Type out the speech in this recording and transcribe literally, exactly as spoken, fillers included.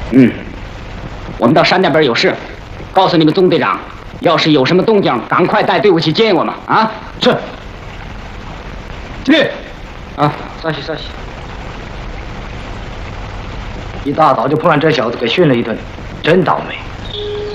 嗯，我们到山那边有事，告诉你们宗队长，要是有什么动静，赶快带队伍去接应我们啊！ 是。去。 啊，稍息稍息。 一大早就碰上这小子，给训了一顿，真倒霉。